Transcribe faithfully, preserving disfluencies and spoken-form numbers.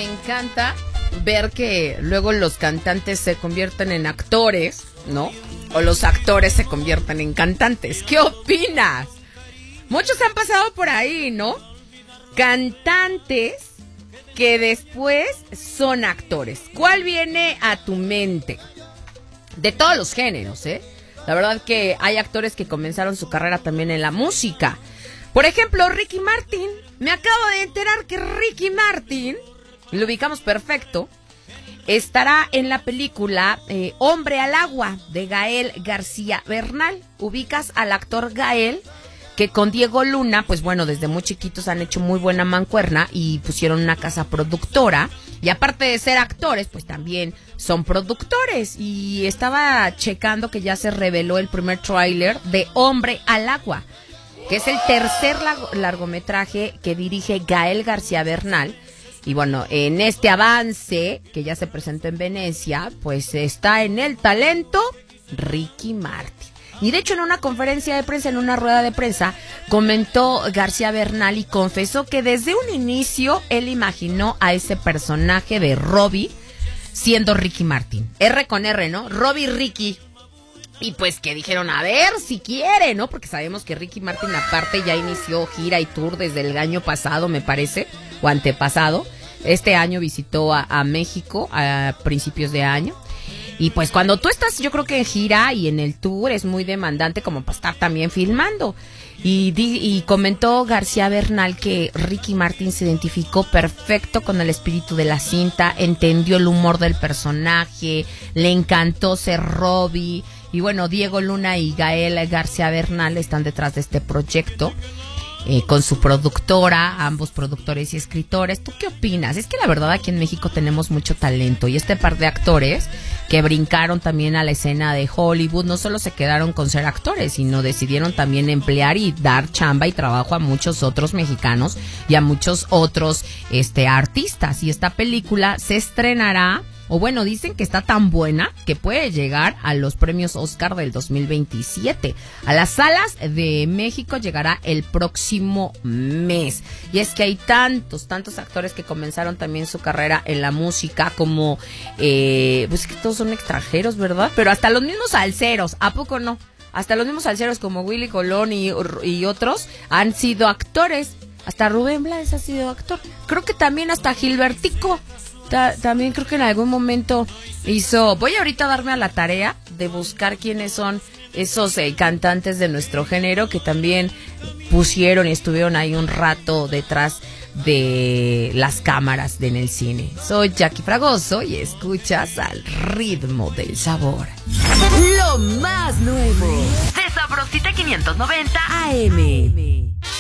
me encanta ver que luego los cantantes se convierten en actores, ¿no? O los actores se convierten en cantantes. ¿Qué opinas? Muchos han pasado por ahí, ¿no? Cantantes que después son actores. ¿Cuál viene a tu mente? De todos los géneros, ¿eh? La verdad que hay actores que comenzaron su carrera también en la música. Por ejemplo, Ricky Martin. Me acabo de enterar que Ricky Martin, lo ubicamos perfecto, estará en la película eh, Hombre al Agua de Gael García Bernal. Ubicas al actor Gael, que con Diego Luna, pues bueno, desde muy chiquitos han hecho muy buena mancuerna y pusieron una casa productora. Y aparte de ser actores, pues también son productores. Y estaba checando que ya se reveló el primer tráiler de Hombre al Agua, que es el tercer largo, largometraje que dirige Gael García Bernal. Y bueno, en este avance que ya se presentó en Venecia, pues está en el talento Ricky Martin. Y de hecho en una conferencia de prensa, en una rueda de prensa, comentó García Bernal y confesó que desde un inicio él imaginó a ese personaje de Robbie siendo Ricky Martin. R con R, ¿no? Robbie Ricky. Y pues que dijeron, a ver si quiere, ¿no? Porque sabemos que Ricky Martin aparte ya inició gira y tour desde el año pasado, me parece, o antepasado. Este año visitó a, a México a principios de año. Y pues cuando tú estás, yo creo que en gira y en el tour es muy demandante como para estar también filmando. Y, di, y comentó García Bernal que Ricky Martin se identificó perfecto con el espíritu de la cinta, entendió el humor del personaje, le encantó ser Robbie. Y bueno, Diego Luna y Gael García Bernal están detrás de este proyecto. Eh, con su productora, ambos productores y escritores. ¿Tú qué opinas? Es que la verdad aquí en México tenemos mucho talento y este par de actores que brincaron también a la escena de Hollywood no solo se quedaron con ser actores, sino decidieron también emplear y dar chamba y trabajo a muchos otros mexicanos y a muchos otros este artistas. Y esta película se estrenará, o bueno, dicen que está tan buena que puede llegar a los premios Oscar del dos mil veintisiete. A las salas de México llegará el próximo mes. Y es que hay tantos, tantos actores que comenzaron también su carrera en la música como, eh, pues que todos son extranjeros, ¿verdad? Pero hasta los mismos salseros, ¿a poco no? Hasta los mismos salseros como Willy Colón y, y otros han sido actores. Hasta Rubén Blades ha sido actor. Creo que también hasta Gilbertico. Ta- también creo que en algún momento hizo... Voy ahorita a darme a la tarea de buscar quiénes son esos eh, cantantes de nuestro género que también pusieron y estuvieron ahí un rato detrás de las cámaras de en el cine. Soy Jackie Fragoso y escuchas Al Ritmo del Sabor. Lo más nuevo de Sabrosita quinientos noventa A M.